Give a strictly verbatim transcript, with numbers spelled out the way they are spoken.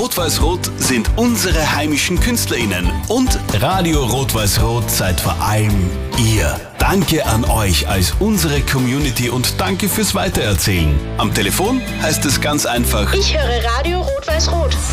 Rot-Weiß-Rot sind unsere heimischen KünstlerInnen und Radio Rot-Weiß-Rot seid vor allem ihr. Danke an euch als unsere Community und danke fürs Weitererzählen. Am Telefon heißt es ganz einfach: Ich höre Radio Rot-Weiß-Rot.